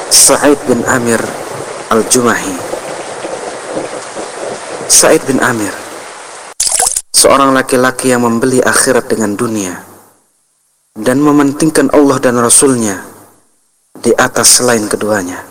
Sa'id bin Amir Al-Jumahi. Sa'id bin Amir, seorang laki-laki yang membeli akhirat dengan dunia dan mementingkan Allah dan Rasulnya di atas selain keduanya.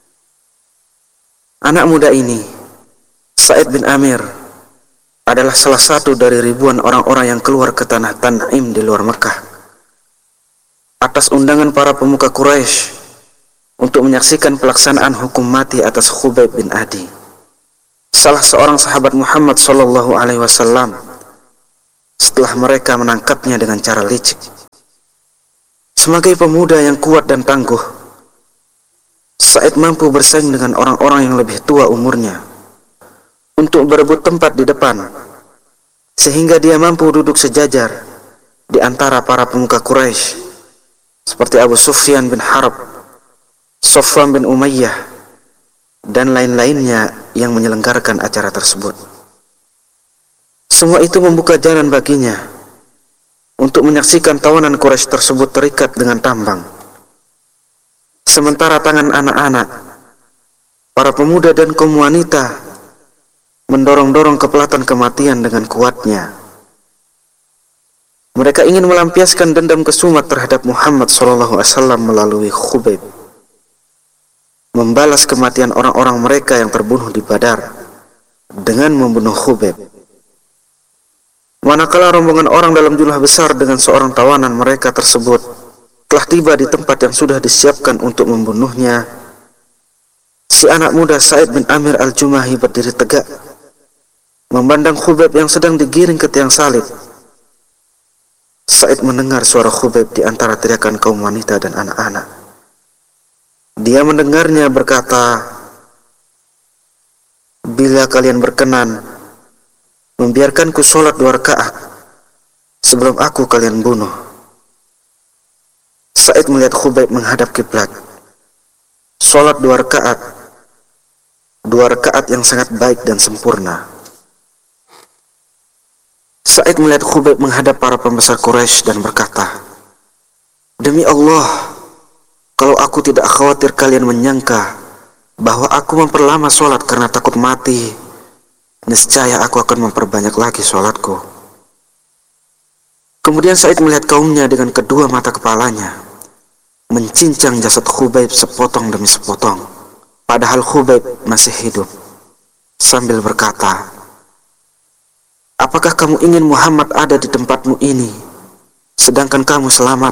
Anak muda ini, Sa'id bin Amir, adalah salah satu dari ribuan orang-orang yang keluar ke tanah Tan'im di luar Mekah atas undangan para pemuka Quraisy untuk menyaksikan pelaksanaan hukum mati atas Khubayb bin Adi, salah seorang sahabat Muhammad SAW, setelah mereka menangkapnya dengan cara licik. Sebagai pemuda yang kuat dan tangguh, Sa'id mampu bersaing dengan orang-orang yang lebih tua umurnya untuk berebut tempat di depan, sehingga dia mampu duduk sejajar di antara para pemuka Quraisy seperti Abu Sufyan bin Harb, Safwan bin Umayyah, dan lain-lainnya yang menyelenggarakan acara tersebut. Semua itu membuka jalan baginya untuk menyaksikan tawanan Quraisy tersebut terikat dengan tambang, sementara tangan anak-anak, para pemuda dan kaum wanita mendorong-dorong kepelatan kematian dengan kuatnya. Mereka ingin melampiaskan dendam kesumat terhadap Muhammad SAW melalui Khubayb, membalas kematian orang-orang mereka yang terbunuh di Badar dengan membunuh Khubayb. Manakala rombongan orang dalam jumlah besar dengan seorang tawanan mereka tersebut telah tiba di tempat yang sudah disiapkan untuk membunuhnya, si anak muda Sa'id bin Amir Al-Jumahi berdiri tegak, memandang Khubayb yang sedang digiring ke tiang salib. Sa'id mendengar suara Khubayb di antara teriakan kaum wanita dan anak-anak. Dia mendengarnya berkata, "Bila kalian berkenan, membiarkanku sholat 2 rakaat sebelum aku kalian bunuh." Sa'id melihat Khubayb menghadap kiblat, sholat 2 rakaat, 2 rakaat yang sangat baik dan sempurna. Sa'id melihat Khubayb menghadap para pembesar Quraisy dan berkata, "Demi Allah, kalau aku tidak khawatir kalian menyangka bahwa aku memperlama sholat karena takut mati, niscaya aku akan memperbanyak lagi sholatku." Kemudian Sa'id melihat kaumnya dengan kedua mata kepalanya, mencincang jasad Khubayb sepotong demi sepotong, padahal Khubayb masih hidup, sambil berkata, "Apakah kamu ingin Muhammad ada di tempatmu ini, sedangkan kamu selamat?"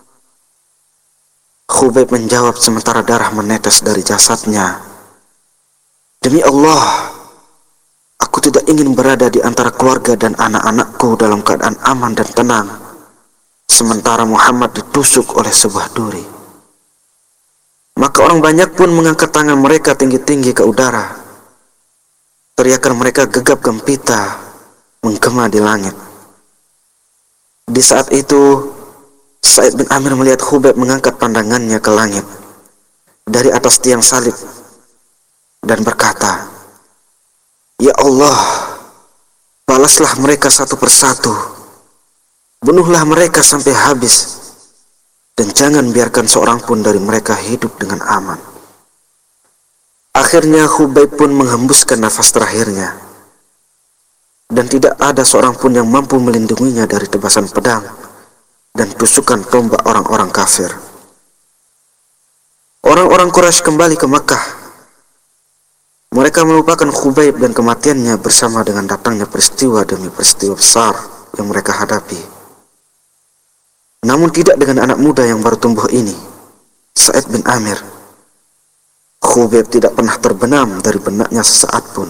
Khubayb menjawab sementara darah menetes dari jasadnya, "Demi Allah, aku tidak ingin berada di antara keluarga dan anak-anakku dalam keadaan aman dan tenang, sementara Muhammad ditusuk oleh sebuah duri." Maka orang banyak pun mengangkat tangan mereka tinggi-tinggi ke udara. Teriakan mereka gegap gempita menggema di langit. Di saat itu, Sa'id bin Amir melihat Khubayb mengangkat pandangannya ke langit dari atas tiang salib dan berkata, "Ya Allah, balaslah mereka satu persatu, bunuhlah mereka sampai habis, dan jangan biarkan seorang pun dari mereka hidup dengan aman." Akhirnya Khubayb pun menghembuskan nafas terakhirnya, dan tidak ada seorang pun yang mampu melindunginya dari tebasan pedang dan tusukan tombak orang-orang kafir. Orang-orang Quraisy kembali ke Mekah. Mereka melupakan Khubayb dan kematiannya bersama dengan datangnya peristiwa demi peristiwa besar yang mereka hadapi. Namun tidak dengan anak muda yang baru tumbuh ini, Sa'id bin Amir. Khubayb tidak pernah terbenam dari benaknya sesaat pun.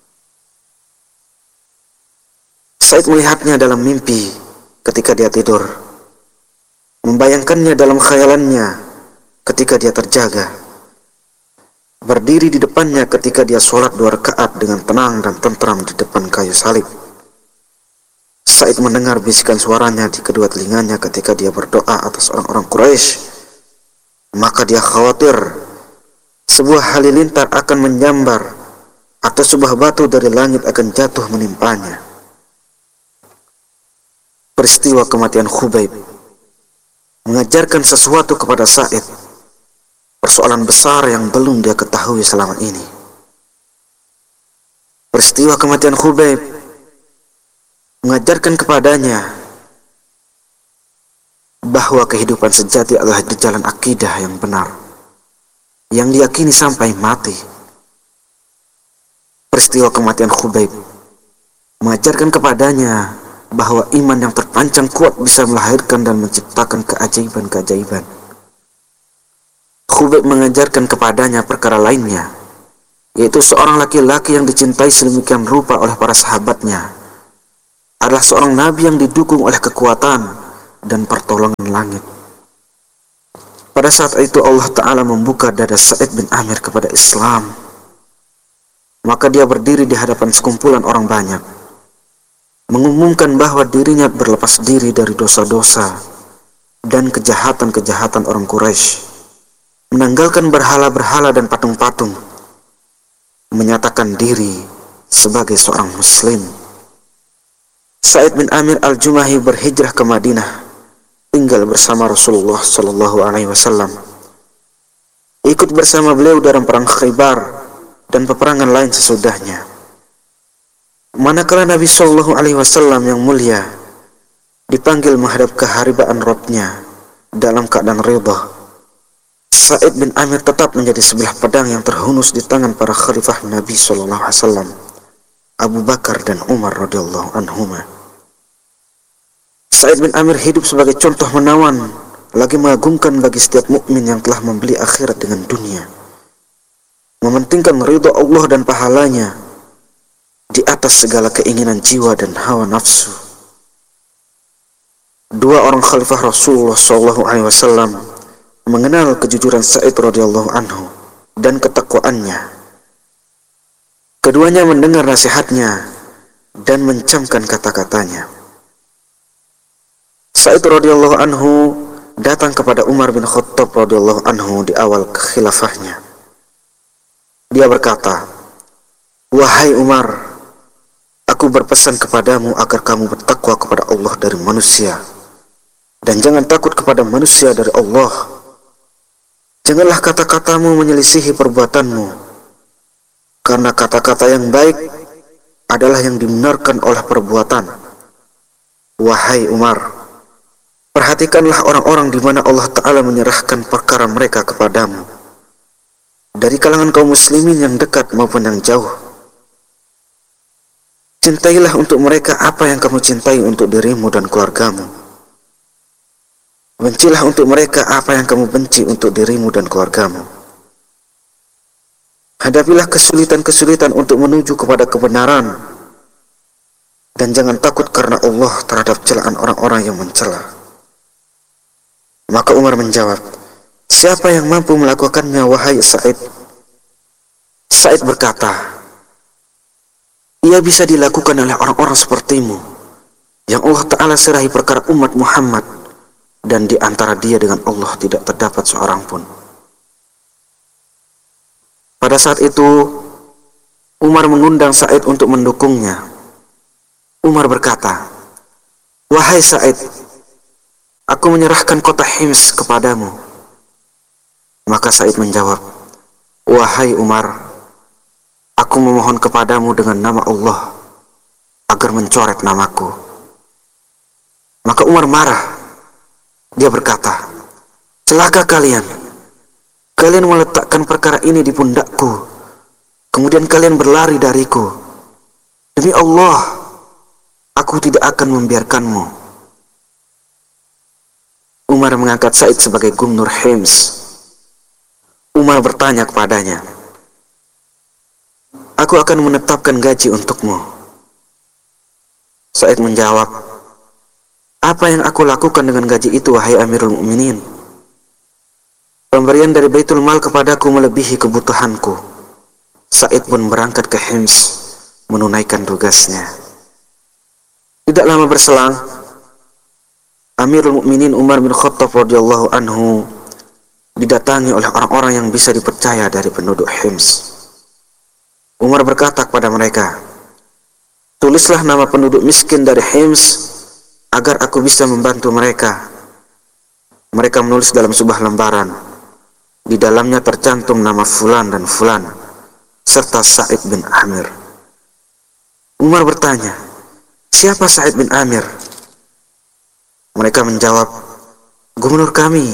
Sa'id melihatnya dalam mimpi ketika dia tidur, membayangkannya dalam khayalannya ketika dia terjaga, berdiri di depannya ketika dia sholat 2 rakaat dengan tenang dan tentram di depan kayu salib. Sa'id mendengar bisikan suaranya di kedua telinganya ketika dia berdoa atas orang-orang Quraisy. Maka dia khawatir sebuah halilintar akan menyambar atau sebuah batu dari langit akan jatuh menimpanya. Peristiwa kematian Khubayb mengajarkan sesuatu kepada Sa'id persoalan besar yang belum dia ketahui selama ini. Peristiwa kematian Khubayb mengajarkan kepadanya bahwa kehidupan sejati adalah di jalan akidah yang benar, yang diyakini sampai mati. Peristiwa kematian Khubayb mengajarkan kepadanya bahwa iman yang terpancang kuat bisa melahirkan dan menciptakan keajaiban-keajaiban. Khubayb mengajarkan kepadanya perkara lainnya, yaitu seorang laki-laki yang dicintai sedemikian rupa oleh para sahabatnya adalah seorang nabi yang didukung oleh kekuatan dan pertolongan langit. Pada saat itu Allah Ta'ala membuka dada Sa'id bin Amir kepada Islam. Maka dia berdiri di hadapan sekumpulan orang banyak, mengumumkan bahwa dirinya berlepas diri dari dosa-dosa dan kejahatan-kejahatan orang Quraisy, menanggalkan berhala-berhala dan patung-patung, menyatakan diri sebagai seorang muslim. Sa'id bin Amir al-Jumahi berhijrah ke Madinah, tinggal bersama Rasulullah Shallallahu Alaihi Wasallam, ikut bersama beliau dalam perang Khaybar dan peperangan lain sesudahnya. Manakala Nabi Shallallahu Alaihi Wasallam yang mulia dipanggil menghadap keharibaan Rabb-Nya dalam keadaan ridha, Sa'id bin Amir tetap menjadi sebelah pedang yang terhunus di tangan para khalifah Nabi Shallallahu Alaihi Wasallam, Abu Bakar dan Umar radhiyallahu anhuma. Sa'id bin Amir hidup sebagai contoh menawan lagi mengagumkan bagi setiap mukmin yang telah membeli akhirat dengan dunia, mementingkan ridha Allah dan pahalanya di atas segala keinginan jiwa dan hawa nafsu. Dua orang khalifah Rasulullah Shallallahu Alaihi Wasallam mengenal kejujuran Sa'id radhiyallahu anhu dan ketakwaannya. Keduanya mendengar nasihatnya dan mencamkan kata-katanya. Sa'id radhiyallahu anhu datang kepada Umar bin Khattab radhiyallahu anhu di awal kekhilafahnya. Dia berkata, "Wahai Umar, aku berpesan kepadamu agar kamu bertakwa kepada Allah dari manusia, dan jangan takut kepada manusia dari Allah. Janganlah kata-katamu menyelisihi perbuatanmu, karena kata-kata yang baik adalah yang dibenarkan oleh perbuatan. Wahai Umar, perhatikanlah orang-orang di mana Allah Ta'ala menyerahkan perkara mereka kepadamu, dari kalangan kaum muslimin yang dekat maupun yang jauh. Cintailah untuk mereka apa yang kamu cintai untuk dirimu dan keluargamu. Bencilah untuk mereka apa yang kamu benci untuk dirimu dan keluargamu. Hadapilah kesulitan-kesulitan untuk menuju kepada kebenaran, dan jangan takut karena Allah terhadap celaan orang-orang yang mencela." Maka Umar menjawab, "Siapa yang mampu melakukannya, wahai Sa'id?" Sa'id berkata, "Ia bisa dilakukan oleh orang-orang sepertimu, yang Allah Ta'ala serahi perkara umat Muhammad, dan di antara dia dengan Allah tidak terdapat seorang pun." Pada saat itu, Umar mengundang Sa'id untuk mendukungnya. Umar berkata, "Wahai Sa'id, aku menyerahkan kota Hims kepadamu." Maka Sa'id menjawab, "Wahai Umar, aku memohon kepadamu dengan nama Allah agar mencoret namaku." Maka Umar marah. Dia berkata, "Celaka kalian! Kalian meletakkan perkara ini di pundakku, kemudian kalian berlari dariku. Demi Allah, aku tidak akan membiarkanmu." Umar mengangkat Sa'id sebagai gubernur Hims. Umar bertanya kepadanya, "Aku akan menetapkan gaji untukmu." Sa'id menjawab, "Apa yang aku lakukan dengan gaji itu, wahai Amirul Mukminin? Pemberian dari Baitul Mal kepadaku melebihi kebutuhanku." Sa'id pun berangkat ke Hims menunaikan tugasnya. Tidak lama berselang, Amirul Mukminin Umar bin Khattab radhiyallahu anhu didatangi oleh orang-orang yang bisa dipercaya dari penduduk Hims. Umar berkata kepada mereka, "Tulislah nama penduduk miskin dari Hims agar aku bisa membantu mereka." Mereka menulis dalam sebuah lembaran, Di dalamnya tercantum nama Fulan dan Fulan, serta Sa'id bin Amir. Umar bertanya, siapa Sa'id bin Amir? Mereka menjawab, gubernur kami.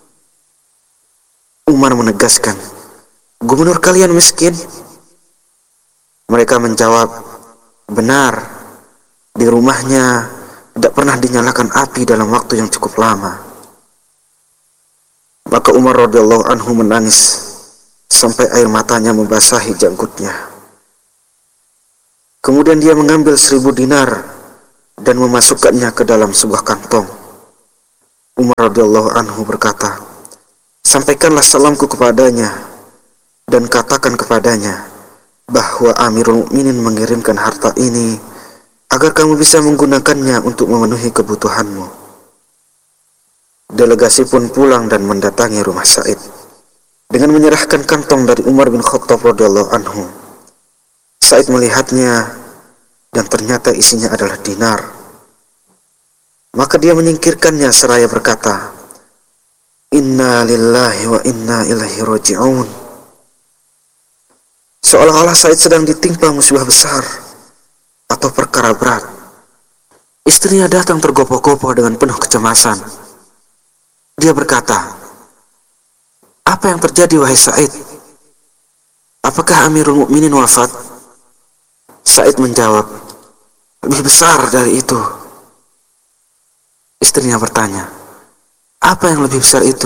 Umar menegaskan, gubernur kalian miskin? Mereka menjawab, benar, di rumahnya tidak pernah dinyalakan api dalam waktu yang cukup lama. Maka Umar radhiyallahu anhu menangis sampai air matanya membasahi janggutnya. Kemudian dia mengambil 1000 dinar dan memasukkannya ke dalam sebuah kantong. Umar radhiyallahu anhu berkata, sampaikanlah salamku kepadanya dan katakan kepadanya bahwa Amirul Mukminin mengirimkan harta ini agar kamu bisa menggunakannya untuk memenuhi kebutuhanmu. Delegasi pun pulang dan mendatangi rumah Sa'id dengan menyerahkan kantong dari Umar bin Khattab radhiyallahu anhu. Sa'id melihatnya dan ternyata isinya adalah dinar. Maka dia menyingkirkannya seraya berkata, Inna lillahi wa inna ilaihi raji'un. Seolah-olah Sa'id sedang ditimpa musibah besar atau perkara berat. Istrinya datang tergopoh-gopoh dengan penuh kecemasan. Dia berkata, apa yang terjadi wahai Sa'id? Apakah Amirul Mukminin wafat? Sa'id menjawab, lebih besar dari itu. Istrinya bertanya, apa yang lebih besar itu?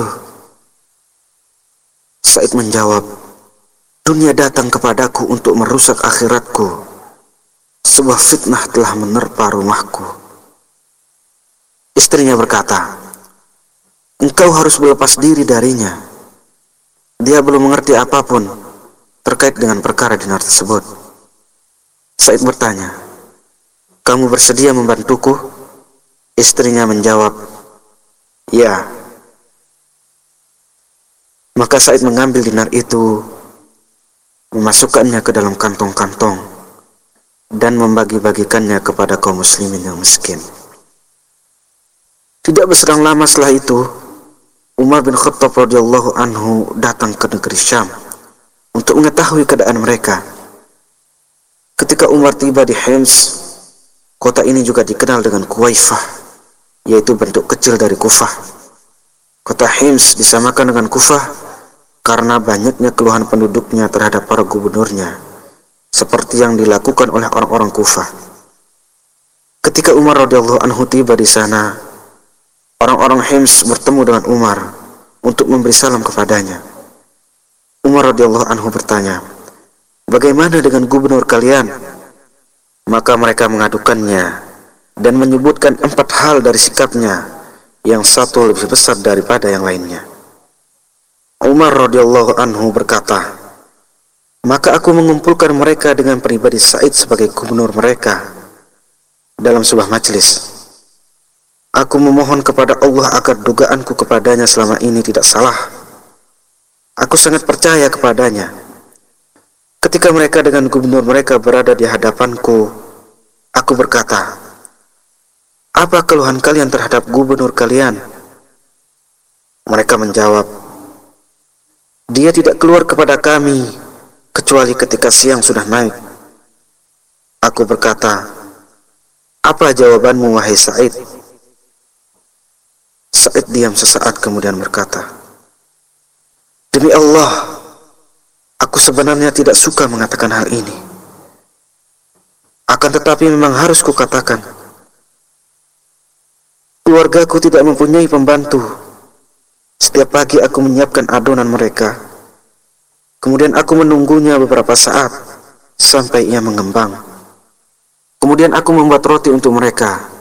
Sa'id menjawab, dunia datang kepadaku untuk merusak akhiratku. Sebuah fitnah telah menerpa rumahku. Istrinya berkata, engkau harus berlepas diri darinya. Dia belum mengerti apapun terkait dengan perkara dinar tersebut. Sa'id bertanya, kamu bersedia membantuku? Istrinya menjawab, ya. Maka Sa'id mengambil dinar itu, memasukkannya ke dalam kantong-kantong, dan membagi-bagikannya kepada kaum muslimin yang miskin. Tidak berselang lama setelah itu, Umar bin Khattab radhiyallahu anhu datang ke negeri Syam untuk mengetahui keadaan mereka. Ketika Umar tiba di Hims, kota ini juga dikenal dengan Kuwaifah, yaitu bentuk kecil dari Kufah. Kota Hims disamakan dengan Kufah karena banyaknya keluhan penduduknya terhadap para gubernurnya, seperti yang dilakukan oleh orang-orang Kufah. Ketika Umar radhiyallahu anhu tiba di sana, orang-orang Hims bertemu dengan Umar untuk memberi salam kepadanya. Umar radhiyallahu anhu bertanya, bagaimana dengan gubernur kalian? Maka mereka mengadukannya dan menyebutkan 4 hal dari sikapnya, yang satu lebih besar daripada yang lainnya. Umar radhiyallahu anhu berkata, maka aku mengumpulkan mereka dengan pribadi Sa'id sebagai gubernur mereka dalam sebuah majelis. Aku memohon kepada Allah agar dugaanku kepadanya selama ini tidak salah. Aku sangat percaya kepadanya. Ketika mereka dengan gubernur mereka berada di hadapanku, aku berkata, apa keluhan kalian terhadap gubernur kalian? Mereka menjawab, dia tidak keluar kepada kami kecuali ketika siang sudah naik. Aku berkata, apa jawabanmu wahai Sa'id? Sa'id diam sesaat kemudian berkata, demi Allah, aku sebenarnya tidak suka mengatakan hal ini. Akan tetapi memang harus kukatakan. Keluargaku tidak mempunyai pembantu. Setiap pagi aku menyiapkan adonan mereka. Kemudian aku menunggunya beberapa saat sampai ia mengembang. Kemudian aku membuat roti untuk mereka.